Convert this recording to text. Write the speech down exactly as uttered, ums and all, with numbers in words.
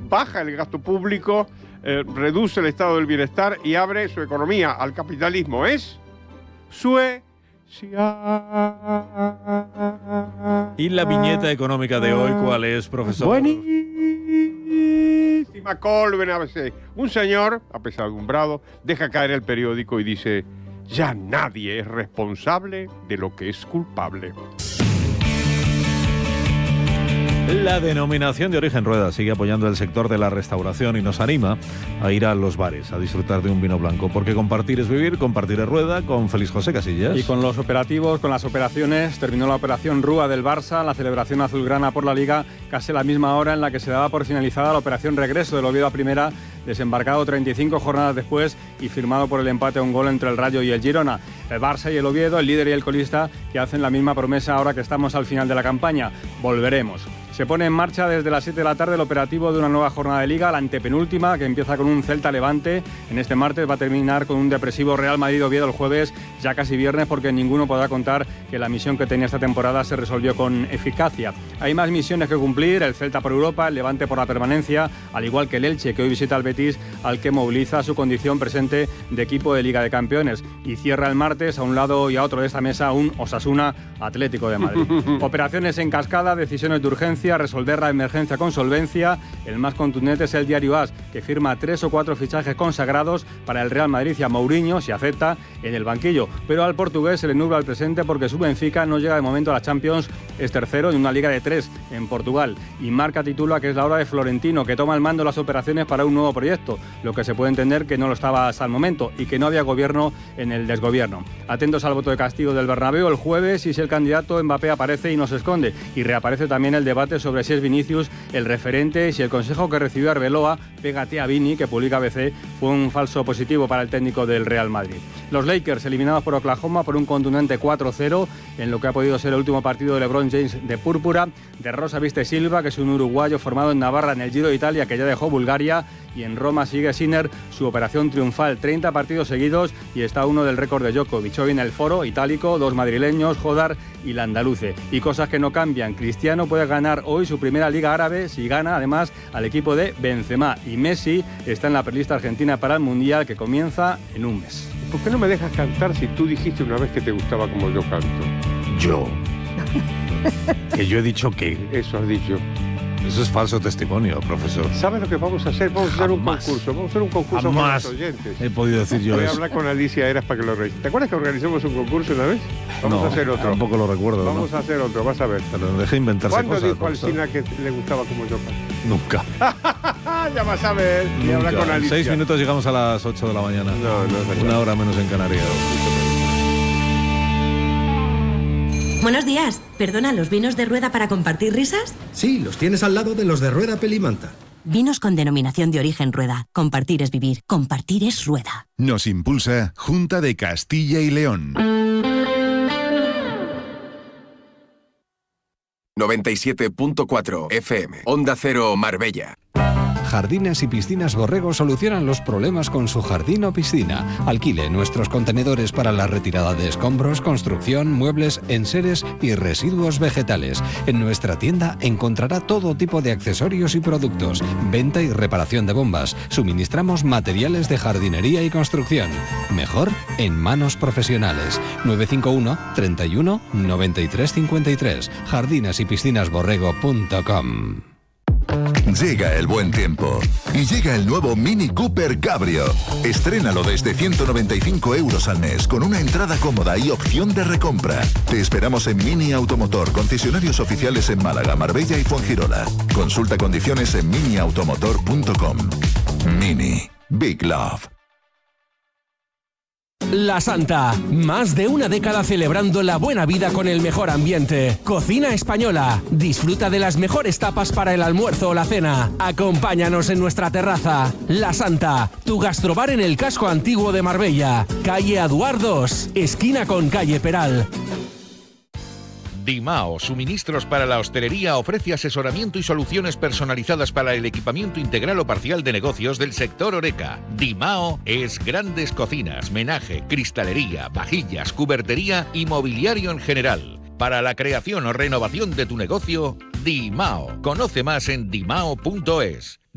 baja el gasto público, eh, reduce el estado del bienestar y abre su economía al capitalismo. Es Suecia. ¿Y la viñeta económica de hoy cuál es, profesor? Buenísima. Colben A B C. Un señor, apesadumbrado, deja caer el periódico y dice: ya nadie es responsable de lo que es culpable. La denominación de origen Rueda sigue apoyando el sector de la restauración y nos anima a ir a los bares, a disfrutar de un vino blanco, porque compartir es vivir, compartir es Rueda, con Félix José Casillas. Y con los operativos, con las operaciones, terminó la operación Rúa del Barça, la celebración azulgrana por la Liga, casi a la misma hora en la que se daba por finalizada la operación regreso del Oviedo a Primera, desembarcado treinta y cinco jornadas después y firmado por el empate a un gol entre el Rayo y el Girona. El Barça y el Oviedo, el líder y el colista, que hacen la misma promesa ahora que estamos al final de la campaña: volveremos. Se pone en marcha desde las siete de la tarde el operativo de una nueva jornada de Liga, la antepenúltima, que empieza con un Celta Levante. En este martes va a terminar con un depresivo Real Madrid-Oviedo el jueves, ya casi viernes, porque ninguno podrá contar que la misión que tenía esta temporada se resolvió con eficacia. Hay más misiones que cumplir: el Celta por Europa, el Levante por la permanencia, al igual que el Elche, que hoy visita al Betis, al que moviliza su condición presente de equipo de Liga de Campeones. Y cierra el martes, a un lado y a otro de esta mesa, un Osasuna Atlético de Madrid. Operaciones en cascada, decisiones de urgencia, resolver la emergencia con solvencia. El más contundente es el diario A S, que firma tres o cuatro fichajes consagrados para el Real Madrid y a Mourinho, si acepta, en el banquillo. Pero al portugués se le nubla el presente porque su Benfica no llega de momento a la Champions, es tercero en una liga de tres en Portugal. Y Marca titula que es la hora de Florentino, que toma el mando de las operaciones para un nuevo proyecto, lo que se puede entender que no lo estaba hasta el momento y que no había gobierno en el desgobierno. Atentos al voto de castigo del Bernabéu el jueves y si el candidato Mbappé aparece y no se esconde. Y reaparece también el debate sobre si es Vinicius el referente y si el consejo que recibió Arbeloa, pégate a Vini, que publica A B C, fue un falso positivo para el técnico del Real Madrid. Los Lakers eliminados por Oklahoma por un contundente cuatro cero en lo que ha podido ser el último partido de LeBron James de púrpura. De rosa viste Silva, que es un uruguayo formado en Navarra en el Giro de Italia, que ya dejó Bulgaria. Y en Roma sigue Sinner su operación triunfal, treinta partidos seguidos y está uno del récord de Djokovic. Hoy en el foro itálico, dos madrileños, Jodar y Landaluce. Y cosas que no cambian: Cristiano puede ganar hoy su primera Liga Árabe si gana además al equipo de Benzema. Y Messi está en la prelista argentina para el Mundial, que comienza en un mes. ¿Por qué no me dejas cantar si tú dijiste una vez que te gustaba como yo canto? Yo. Que yo he dicho que... Eso has dicho. Eso es falso testimonio, profesor. ¿Sabes lo que vamos a hacer? Vamos a hacer un concurso. Vamos a hacer un concurso Jamás con los oyentes. he podido decir yo Voy eso. a hablar con Alicia Eras para que lo organice. ¿Te acuerdas que organizamos un concurso una vez? Vamos no, a hacer otro. Tampoco lo recuerdo. Vamos ¿no? a hacer otro, vas a ver. Pero deje inventarse ¿Cuándo cosas. dijo Alsina que le gustaba como yo canto? Nunca. Ya vas a ver. Y habla con En Alicia. seis minutos llegamos a las ocho de la mañana. No, no es verdad. Una hora menos en Canarias. Buenos días. Perdona, ¿los vinos de Rueda para compartir risas? Sí, los tienes al lado de los de Rueda Pelimanta. Vinos con denominación de origen Rueda. Compartir es vivir. Compartir es Rueda. Nos impulsa Junta de Castilla y León. noventa y siete punto cuatro F M. Onda Cero Marbella. Jardines y Piscinas Borrego solucionan los problemas con su jardín o piscina. Alquile nuestros contenedores para la retirada de escombros, construcción, muebles, enseres y residuos vegetales. En nuestra tienda encontrará todo tipo de accesorios y productos. Venta y reparación de bombas. Suministramos materiales de jardinería y construcción. Mejor en manos profesionales. nueve cinco uno, treinta y uno, noventa y tres cincuenta y tres. jardines y piscinas borrego punto com. Llega el buen tiempo y llega el nuevo Mini Cooper Cabrio. Estrénalo desde ciento noventa y cinco euros al mes con una entrada cómoda y opción de recompra. Te esperamos en Mini Automotor, concesionarios oficiales en Málaga, Marbella y Fuengirola. Consulta condiciones en mini automotor punto com. Mini. Big Love. La Santa, más de una década celebrando la buena vida con el mejor ambiente. Cocina española, disfruta de las mejores tapas para el almuerzo o la cena. Acompáñanos en nuestra terraza. La Santa, tu gastrobar en el casco antiguo de Marbella. Calle Aduar dos, esquina con calle Peral. Dimao, suministros para la hostelería, ofrece asesoramiento y soluciones personalizadas para el equipamiento integral o parcial de negocios del sector Horeca. Dimao es grandes cocinas, menaje, cristalería, vajillas, cubertería y mobiliario en general. Para la creación o renovación de tu negocio, Dimao. Conoce más en dimao punto es.